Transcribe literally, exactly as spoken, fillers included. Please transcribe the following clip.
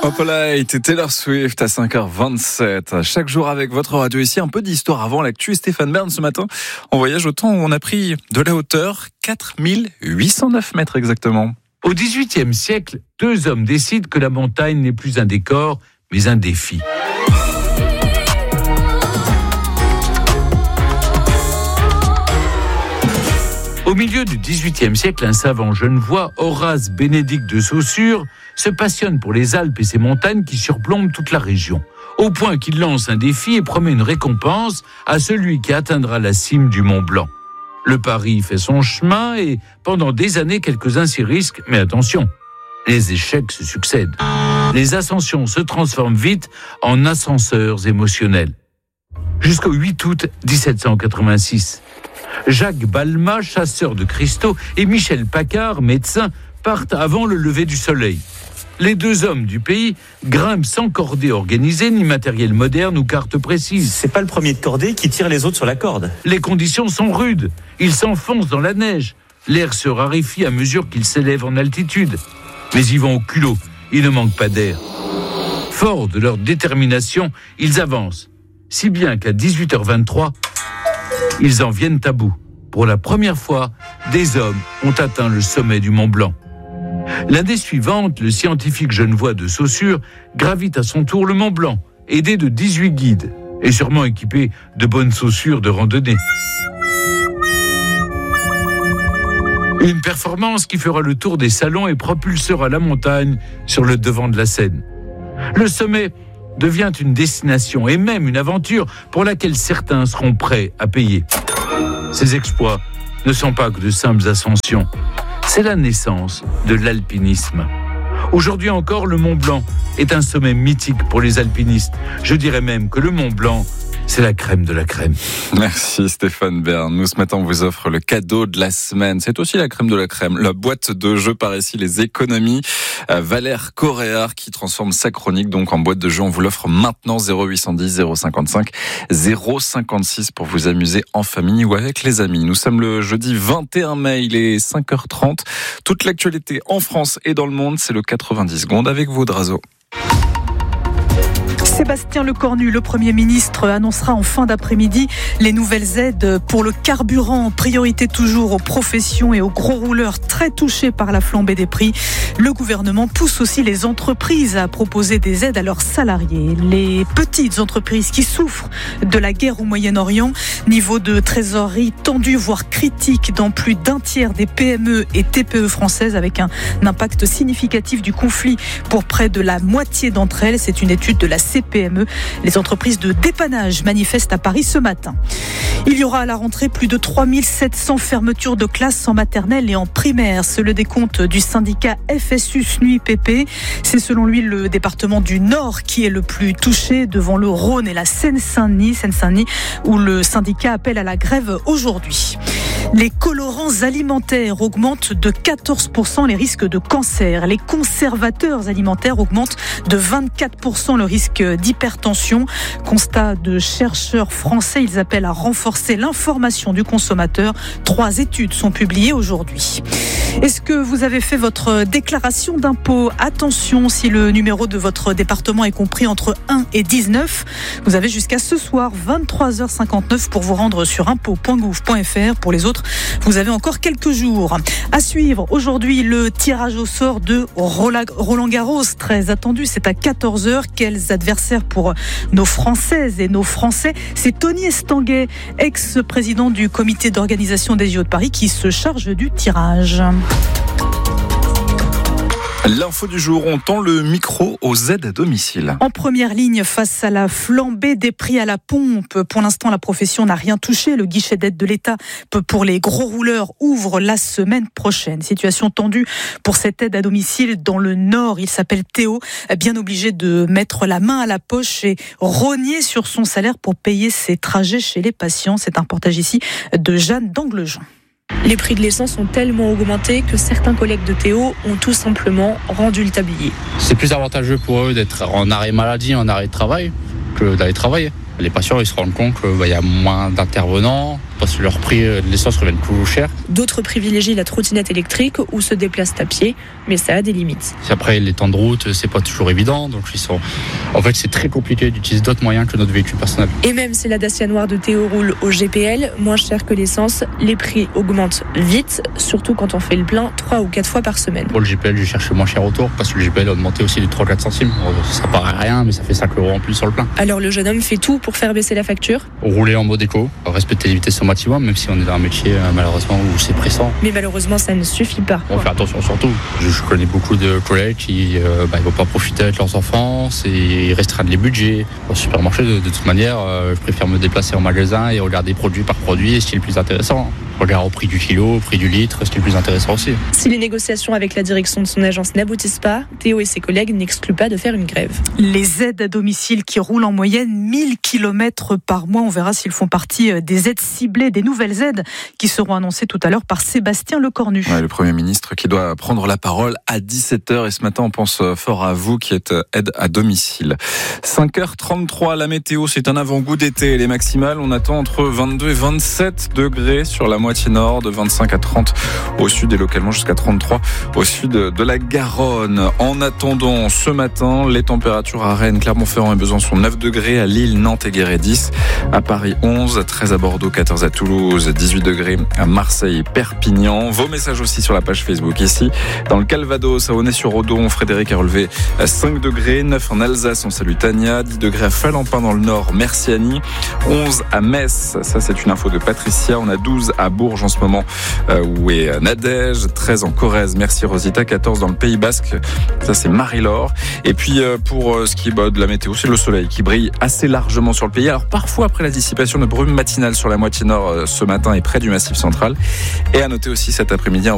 Opalite et Taylor Swift à cinq heures vingt-sept. Chaque jour avec votre radio ici, un peu d'histoire avant l'actu. Et Stéphane Bern, ce matin, on voyage au temps où on a pris de la hauteur, quatre mille huit cent neuf mètres exactement. Au dix-huitième siècle, deux hommes décident que la montagne n'est plus un décor, mais un défi. Au milieu du dix-huitième siècle, un savant genevois, Horace Bénédict de Saussure, se passionne pour les Alpes et ses montagnes qui surplombent toute la région, au point qu'il lance un défi et promet une récompense à celui qui atteindra la cime du Mont Blanc. Le pari fait son chemin et, pendant des années, quelques-uns s'y risquent, mais attention, les échecs se succèdent. Les ascensions se transforment vite en ascenseurs émotionnels. Jusqu'au huit août dix-sept cent quatre-vingt-six. Jacques Balmat, chasseur de cristaux, et Michel Paccard, médecin, partent avant le lever du soleil. Les deux hommes du pays grimpent sans cordée organisée, ni matériel moderne ou carte précise. C'est pas le premier de cordée qui tire les autres sur la corde. Les conditions sont rudes. Ils s'enfoncent dans la neige. L'air se raréfie à mesure qu'ils s'élèvent en altitude. Mais ils vont au culot. Il ne manque pas d'air. Forts de leur détermination, ils avancent. Si bien qu'à dix-huit heures vingt-trois, ils en viennent à bout. Pour la première fois, des hommes ont atteint le sommet du Mont Blanc. L'année suivante, le scientifique genevois de Saussure gravit à son tour le Mont Blanc, aidé de dix-huit guides, et sûrement équipé de bonnes chaussures de randonnée. Une performance qui fera le tour des salons et propulsera la montagne sur le devant de la scène. Le sommet devient une destination et même une aventure pour laquelle certains seront prêts à payer. Ces exploits ne sont pas que de simples ascensions. C'est la naissance de l'alpinisme. Aujourd'hui encore, le Mont Blanc est un sommet mythique pour les alpinistes. Je dirais même que le Mont Blanc, c'est la crème de la crème. Merci Stéphane Bern. Nous, ce matin, on vous offre le cadeau de la semaine. C'est aussi la crème de la crème. La boîte de jeux par ici, les économies. Euh, Valère Coréard qui transforme sa chronique donc en boîte de jeux. On vous l'offre maintenant. zéro huit cent dix, zéro cinquante-cinq, zéro cinquante-six pour vous amuser en famille ou avec les amis. Nous sommes le jeudi vingt et un mai. Il est cinq heures trente. Toute l'actualité en France et dans le monde, c'est le quatre-vingt-dix secondes avec vous, Drazo. Sébastien Lecornu, le Premier ministre, annoncera en fin d'après-midi les nouvelles aides pour le carburant. Priorité toujours aux professions et aux gros rouleurs très touchés par la flambée des prix. Le gouvernement pousse aussi les entreprises à proposer des aides à leurs salariés. Les petites entreprises qui souffrent de la guerre au Moyen-Orient, niveau de trésorerie tendu, voire critique dans plus d'un tiers des P M E et T P E françaises, avec un impact significatif du conflit pour près de la moitié d'entre elles. C'est une étude de la C P M E. Les entreprises de dépannage manifestent à Paris ce matin. Il y aura à la rentrée plus de trois mille sept cents fermetures de classes en maternelle et en primaire. C'est le décompte du syndicat F S U S N U I P P. C'est selon lui le département du Nord qui est le plus touché devant le Rhône et la Seine-Saint-Denis, Seine-Saint-Denis où le syndicat appelle à la grève aujourd'hui. Les colorants alimentaires augmentent de quatorze pour cent les risques de cancer. Les conservateurs alimentaires augmentent de vingt-quatre pour cent le risque d'hypertension. Constat de chercheurs français, ils appellent à renforcer l'information du consommateur. Trois études sont publiées aujourd'hui. Est-ce que vous avez fait votre déclaration d'impôt ? Attention, si le numéro de votre département est compris entre un et dix-neuf, vous avez jusqu'à ce soir vingt-trois heures cinquante-neuf pour vous rendre sur impôt point gouv point f r. Pour les autres, vous avez encore quelques jours. À suivre aujourd'hui le tirage au sort de Roland Garros, très attendu, c'est à quatorze heures. Quels adversaires pour nos Françaises et nos Français ? C'est Tony Estanguet, ex-président du comité d'organisation des J O de Paris, qui se charge du tirage. L'info du jour, on tend le micro aux aides à domicile. En première ligne face à la flambée des prix à la pompe. Pour l'instant, la profession n'a rien touché. Le guichet d'aide de l'État pour les gros rouleurs ouvre la semaine prochaine. Situation tendue pour cette aide à domicile dans le Nord. Il s'appelle Théo, bien obligé de mettre la main à la poche et rogner sur son salaire pour payer ses trajets chez les patients. C'est un reportage ici de Jeanne d'Anglejean. Les prix de l'essence ont tellement augmenté que certains collègues de Théo ont tout simplement rendu le tablier. C'est plus avantageux pour eux d'être en arrêt maladie, en arrêt de travail, que d'aller travailler. Les patients ils se rendent compte qu'il bah, y a moins d'intervenants, parce que leur prix de l'essence revient plus cher. D'autres privilégient la trottinette électrique ou se déplacent à pied, mais ça a des limites. Après, les temps de route, c'est pas toujours évident. Donc, ils sont... En fait, c'est très compliqué d'utiliser d'autres moyens que notre véhicule personnel. Et même si la Dacia noire de Théo roule au G P L, moins cher que l'essence, les prix augmentent vite, surtout quand on fait le plein trois ou quatre fois par semaine. Pour le G P L, je cherche moins cher autour parce que le G P L a augmenté aussi de trois à quatre centimes. Ça paraît rien, mais ça fait cinq euros en plus sur le plein. Alors le jeune homme fait tout pour faire baisser la facture. Rouler en mode éco, respecter les vitesses au maximum, même si on est dans un métier malheureusement où c'est pressant. Mais malheureusement, ça ne suffit pas. On fait attention surtout. Je, je connais beaucoup de collègues qui euh, bah, ils vont pas profiter avec leurs enfants, c'est restreindre les budgets. Au supermarché, de, de toute manière, euh, je préfère me déplacer en magasin et regarder produit par produit, ce qui est le plus intéressant. Regarde au prix du kilo, au prix du litre, ce qui est le plus intéressant aussi. Si les négociations avec la direction de son agence n'aboutissent pas, Théo et ses collègues n'excluent pas de faire une grève. Les aides à domicile qui roulent en moyenne mille kilomètres par mois. On verra s'ils font partie des aides ciblées, des nouvelles aides qui seront annoncées tout à l'heure par Sébastien Lecornu. Ouais, le Premier ministre qui doit prendre la parole à dix-sept heures. Et ce matin, on pense fort à vous qui êtes aide à domicile. cinq heures trente-trois, la météo, c'est un avant-goût d'été. Les maximales, on attend entre vingt-deux et vingt-sept degrés sur la moitié nord, de vingt-cinq à trente au sud et localement jusqu'à trente-trois au sud de la Garonne. En attendant, ce matin, les températures à Rennes, Clermont-Ferrand et Besançon neuf degrés, à Lille, Nantes et Guéret dix, à Paris onze, treize à Bordeaux, quatorze à Toulouse, dix-huit degrés à Marseille et Perpignan. Vos messages aussi sur la page Facebook ici. Dans le Calvados, à Aunay-sur-Odon, Frédéric a relevé cinq degrés, neuf en Alsace, on salue Tania, dix degrés à Falampin dans le nord, merci Annie, onze à Metz, ça c'est une info de Patricia, on a douze à Bourges en ce moment, euh, où est Nadège, treize en Corrèze, merci Rosita, quatorze dans le Pays Basque, ça c'est Marie-Laure. Et puis euh, pour euh, ce qui est bah, de la météo, c'est le soleil qui brille assez largement sur le pays. Alors parfois après la dissipation de brume matinale sur la moitié nord euh, ce matin et près du Massif central. Et à noter aussi cet après-midi